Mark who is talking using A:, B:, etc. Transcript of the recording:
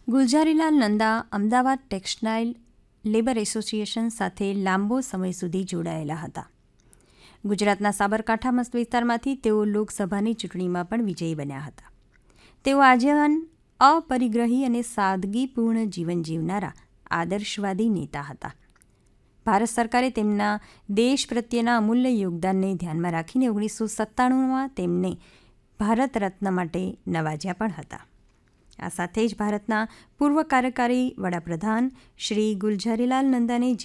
A: Gulzarilal Nanda Ahmedabad textile labour association સાથે લાંબો સમય સુધી જોડાયેલા હતા. ગુજરાતના સાબરકાંઠા મત વિસ્તારમાંથી તેઓ લોકસભાની ચૂંટણીમાં પણ વિજયી બન્યા હતા. તેઓ આજીવન અપરિગ્રહી અને સાદગીપૂર્ણ જીવન જીવનારા આદર્શવાદી નેતા હતા. ભારત સરકારે તેમના દેશ પ્રત્યેના અમૂલ્ય યોગદાનને ધ્યાનમાં રાખીને 1997માં તેમને ભારત રત્ન માટે નવાજ્યા પણ હતા. આ સાથે જ ભારતના પૂર્વ કાર્યકારી વડાપ્રધાન શ્રી ગુલઝારીલાલ નંદાને